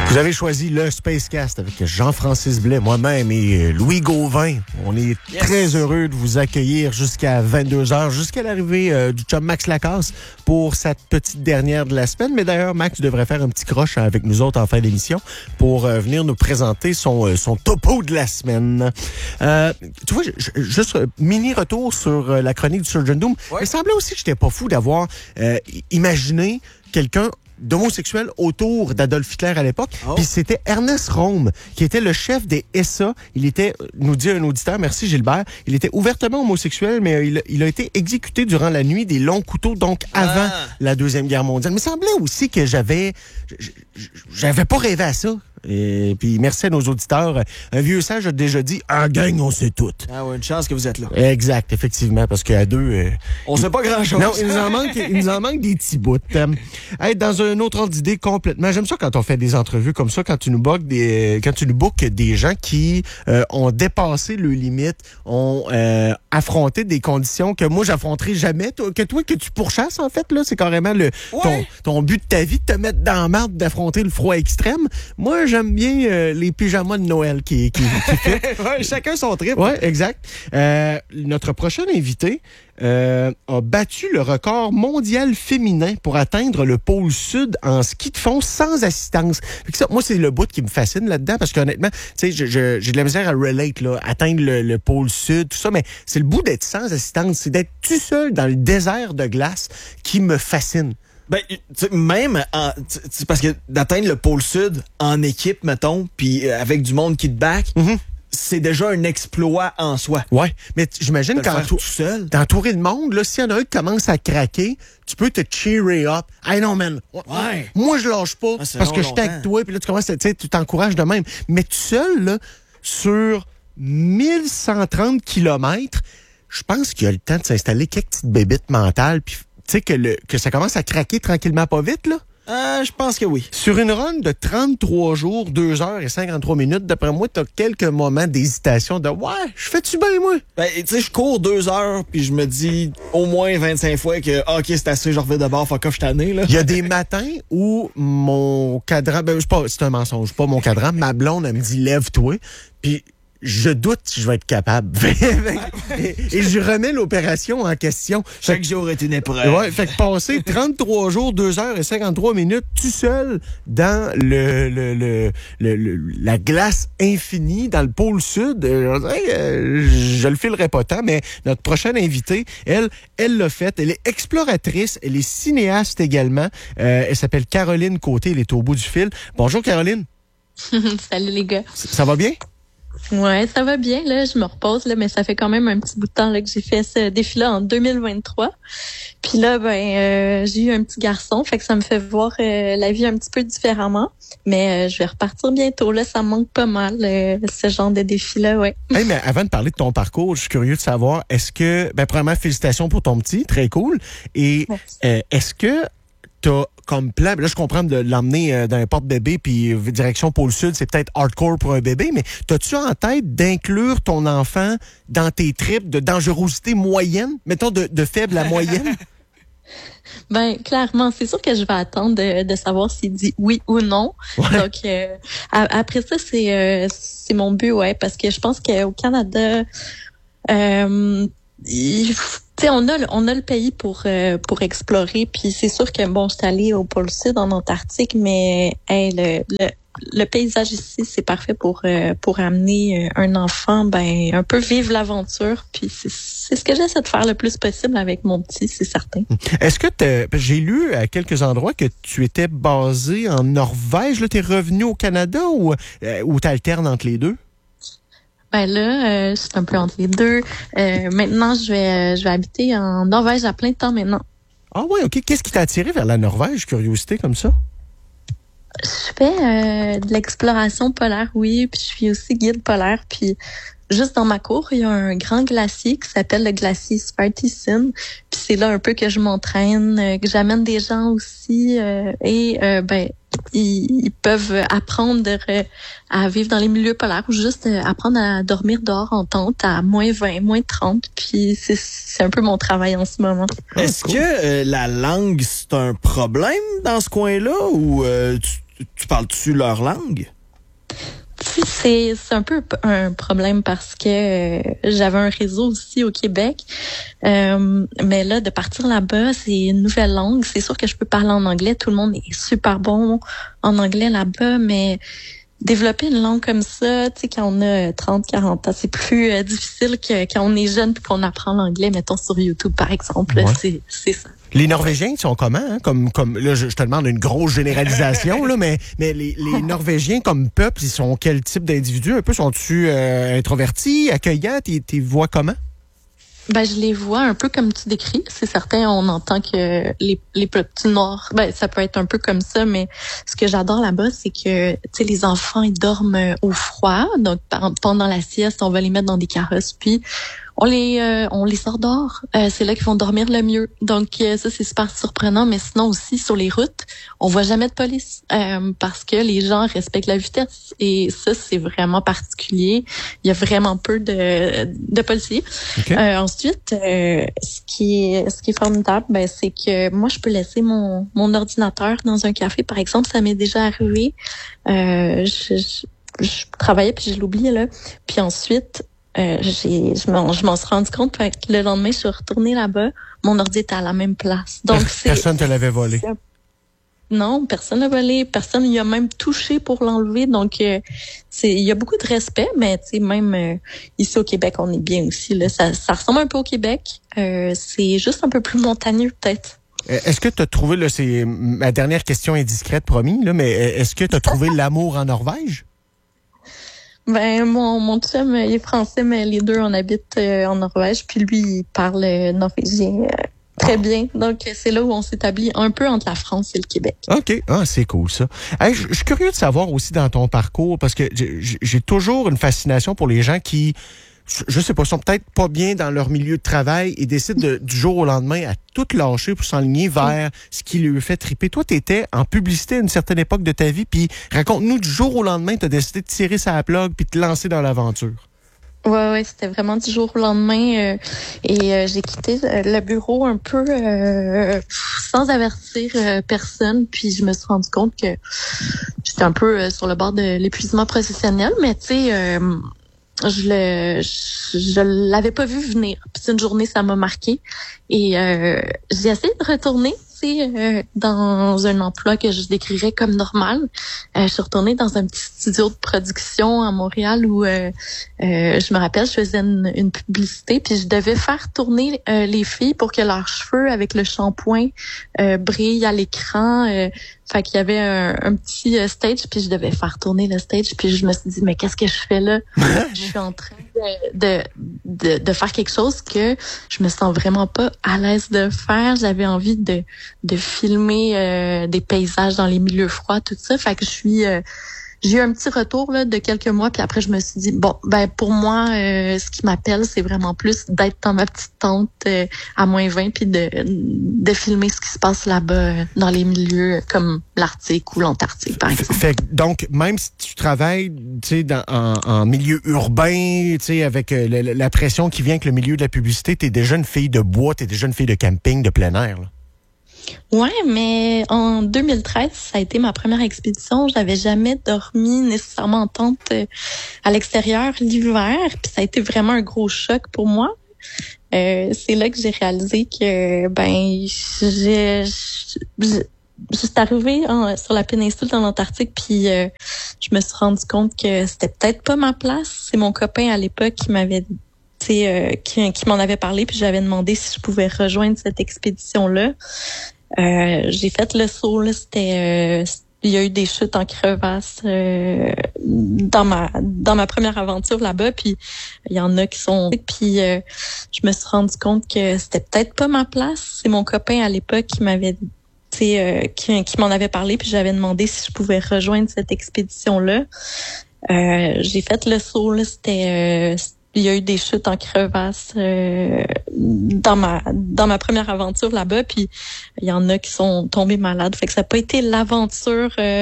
Vous avez choisi le Spacecast avec Jean-Francis Blais, moi-même et Louis Gauvin. On est très heureux de vous accueillir jusqu'à 22h, jusqu'à l'arrivée du chum Max Lacasse pour cette petite dernière de la semaine. Mais d'ailleurs, Max devrait faire un petit croche avec nous autres en fin d'émission pour venir nous présenter son topo de la semaine. Tu vois, juste mini retour sur la chronique du Surgeon Doom. Ouais. Il semblait aussi que j'étais pas fou d'avoir imaginé quelqu'un d'homosexuel autour d'Adolf Hitler à l'époque. Puis c'était Ernest Röhm, qui était le chef des SA. Il était, nous dit un auditeur, merci Gilbert, il était ouvertement homosexuel, mais il a été exécuté durant la nuit des longs couteaux, donc avant la Deuxième Guerre mondiale. Mais il semblait aussi que j'avais pas rêvé à ça. Et puis, merci à nos auditeurs. Un vieux sage a déjà dit « En gang, on sait tout. » Ah ouais, une chance que vous êtes là. Exact, effectivement, parce qu'à deux... on sait pas grand-chose. Non, il nous en manque des petits bouts. Être dans un autre ordre d'idée complètement. J'aime ça quand on fait des entrevues comme ça, quand tu nous bookes des gens qui ont dépassé leurs limites, ont affronté des conditions que moi, j'affronterai jamais. Que tu pourchasses, en fait, là. C'est carrément ton but de ta vie, de te mettre dans la marde, d'affronter le froid extrême. Moi, j'aime bien les pyjamas de Noël qui fait. Ouais, chacun son trip. Oui, exact. Notre prochain invité a battu le record mondial féminin pour atteindre le pôle sud en ski de fond sans assistance. Moi, c'est le bout qui me fascine là-dedans parce qu'honnêtement, tu sais, j'ai de la misère à relate, là, atteindre le pôle sud, tout ça, mais c'est le bout d'être sans assistance, c'est d'être tout seul dans le désert de glace qui me fascine. Ben, même parce que d'atteindre le pôle sud en équipe, mettons, puis avec du monde qui te back, c'est déjà un exploit en soi. Ouais, mais j'imagine quand tout seul, t'es entouré de monde, là, s'il y en a un qui commence à craquer, tu peux te cheerer up. Hey non, man. Ouais. Moi, je lâche pas parce que je suis avec toi, puis là, tu commences à, tu t'encourages de même. Mais tout seul, là, sur 1130 kilomètres, je pense qu'il y a le temps de s'installer quelques petites bébites mentales, puis tu sais que ça commence à craquer tranquillement pas vite, là? Je pense que oui. Sur une run de 33 jours, 2 heures et 53 minutes, d'après moi, t'as quelques moments d'hésitation de « Ouais, je fais-tu bien, moi? » Ben, tu sais, je cours 2 heures, puis je me dis au moins 25 fois que « OK, c'est assez, je reviens de bord, fuck off, je suis tanné, là. » Il y a des matins où mon cadran... c'est un mensonge, pas mon cadran. Ma blonde, elle me dit « Lève-toi. » Puis je doute si je vais être capable. et je remets l'opération en question. Chaque jour est une épreuve. Ouais, fait que passer 33 jours, 2 heures et 53 minutes tout seul dans la glace infinie, dans le pôle sud, je le filerai pas tant, mais notre prochaine invitée, elle l'a fait. Elle est exploratrice, elle est cinéaste également. Elle s'appelle Caroline Côté, elle est au bout du fil. Bonjour Caroline. Salut les gars. Ça va bien? Ouais, ça va bien, là. Je me repose, là, mais ça fait quand même un petit bout de temps, là, que j'ai fait ce défi-là en 2023. Puis là, j'ai eu un petit garçon, fait que ça me fait voir la vie un petit peu différemment. Mais je vais repartir bientôt, là. Ça me manque pas mal, ce genre de défi-là, ouais. Hey, mais avant de parler de ton parcours, je suis curieux de savoir, est-ce que, premièrement, félicitations pour ton petit, très cool. Et est-ce que t'as comme plan, là je comprends de l'emmener dans un porte-bébé puis direction pôle sud, c'est peut-être hardcore pour un bébé, mais t'as-tu en tête d'inclure ton enfant dans tes trips de dangerosité moyenne, mettons de faible à moyenne? Ben clairement, c'est sûr que je vais attendre de savoir s'il dit oui ou non. Ouais. Donc après ça, c'est mon but, ouais, parce que je pense qu'au Canada, on a le pays pour explorer, puis c'est sûr que bon, je suis allée au pôle sud en Antarctique, mais le paysage ici, c'est parfait pour amener un enfant un peu vivre l'aventure, puis c'est ce que j'essaie de faire le plus possible avec mon petit, c'est certain. Est-ce que j'ai lu à quelques endroits que tu étais basé en Norvège, là, t'es revenu au Canada ou t'alternes entre les deux? Ben là, c'est un peu entre les deux. Maintenant, je vais habiter en Norvège à plein temps maintenant. Ah ouais, OK. Qu'est-ce qui t'a attiré vers la Norvège, curiosité comme ça? Je fais de l'exploration polaire, oui, puis je suis aussi guide polaire, puis juste dans ma cour, il y a un grand glacier qui s'appelle le glacier Svartisen, puis c'est là un peu que je m'entraîne, que j'amène des gens aussi, ils peuvent apprendre à vivre dans les milieux polaires ou juste apprendre à dormir dehors en tente à moins 20, moins 30. Puis c'est un peu mon travail en ce moment. Est-ce que la langue, c'est un problème dans ce coin-là ou tu parles-tu leur langue? C'est un peu un problème parce que j'avais un réseau aussi au Québec. Mais là, de partir là-bas, c'est une nouvelle langue. C'est sûr que je peux parler en anglais. Tout le monde est super bon en anglais là-bas, mais développer une langue comme ça, tu sais, quand on a 30, 40 ans, c'est plus difficile que quand on est jeune et qu'on apprend l'anglais, mettons sur YouTube, par exemple. Ouais. C'est ça. Les Norvégiens, ils sont comment? Hein? Comme là, je te demande une grosse généralisation, là, mais les Norvégiens, comme peuple, ils sont quel type d'individus? Un peu, sont-tu introvertis, accueillants? T'es vois comment? Ben, je les vois un peu comme tu décris. C'est certain, on entend que les petits noirs, ben, ça peut être un peu comme ça, mais ce que j'adore là-bas, c'est que, tu sais, les enfants, ils dorment au froid. Donc, pendant la sieste, on va les mettre dans des carrosses, puis on les sort dehors. C'est là qu'ils vont dormir le mieux. Donc, ça, c'est super surprenant. Mais sinon aussi, sur les routes, on voit jamais de police parce que les gens respectent la vitesse. Et ça, c'est vraiment particulier. Il y a vraiment peu de policiers. Okay. Ensuite, ce qui est formidable, ben, c'est que moi, je peux laisser mon ordinateur dans un café, par exemple. Ça m'est déjà arrivé. Je travaillais puis je l'oubliais là. Puis ensuite, je m'en suis rendu compte. Fait que le lendemain, je suis retournée là-bas. Mon ordi était à la même place. Donc personne te l'avait volé. Non, personne l'a volé. Personne y a même touché pour l'enlever. Donc, il y a beaucoup de respect, mais tu sais, même ici au Québec, on est bien aussi. Là, ça ressemble un peu au Québec. C'est juste un peu plus montagneux, peut-être. Est-ce que tu as trouvé, là, c'est ma dernière question indiscrète, promis, là, mais est-ce que tu as trouvé l'amour en Norvège? Ben, mon chum, il est français, mais les deux, on habite en Norvège. Puis lui, il parle norvégien très bien. Donc, c'est là où on s'établit un peu entre la France et le Québec. OK. Ah, c'est cool, ça. Hey, je suis curieux de savoir aussi dans ton parcours, parce que j'ai toujours une fascination pour les gens qui, je sais pas, sont peut-être pas bien dans leur milieu de travail et décident du jour au lendemain à tout lâcher pour s'enligner vers ce qui lui fait triper. Toi, t'étais en publicité à une certaine époque de ta vie, puis raconte-nous, du jour au lendemain, t'as décidé de tirer sa plug puis de te lancer dans l'aventure. Ouais, c'était vraiment du jour au lendemain et j'ai quitté le bureau un peu sans avertir personne, puis je me suis rendu compte que j'étais un peu sur le bord de l'épuisement professionnel, mais tu sais, je l'avais pas vu venir. Puis une journée, ça m'a marqué et j'ai essayé de retourner dans un emploi que je décrirais comme normal. Je suis retournée dans un petit studio de production à Montréal où je me rappelle, je faisais une publicité puis je devais faire tourner les filles pour que leurs cheveux avec le shampoing brillent à l'écran. Fait qu'il y avait un petit stage puis je devais faire tourner le stage puis je me suis dit mais qu'est-ce que je fais là? Je suis en train de faire quelque chose que je me sens vraiment pas à l'aise de faire. J'avais envie de filmer des paysages dans les milieux froids, tout ça. Fait que j'ai eu un petit retour là, de quelques mois, puis après je me suis dit bon ben pour moi ce qui m'appelle c'est vraiment plus d'être dans ma petite tente à -20 puis de filmer ce qui se passe là-bas dans les milieux comme l'Arctique ou l'Antarctique par exemple. Fait donc même si tu travailles tu sais en milieu urbain, tu sais avec la pression qui vient avec le milieu de la publicité, t'es déjà une fille de bois, t'es déjà une fille de camping, de plein air là. Ouais, mais en 2013, ça a été ma première expédition. J'avais jamais dormi nécessairement en tente à l'extérieur l'hiver, puis ça a été vraiment un gros choc pour moi. C'est là que j'ai réalisé que juste arrivée sur la péninsule dans l'Antarctique, puis je me suis rendu compte que c'était peut-être pas ma place. C'est mon copain à l'époque qui m'avait qui m'en avait parlé, puis j'avais demandé si je pouvais rejoindre cette expédition-là. J'ai fait le saut, là, il y a eu des chutes en crevasse dans ma première aventure là-bas, puis il y en a qui sont... Puis je me suis rendu compte que c'était peut-être pas ma place. C'est mon copain à l'époque qui m'avait qui m'en avait parlé, puis j'avais demandé si je pouvais rejoindre cette expédition-là. J'ai fait le saut, là, il y a eu des chutes en crevasse dans ma première aventure là-bas, puis il y en a qui sont tombés malades. Fait que ça n'a pas été l'aventure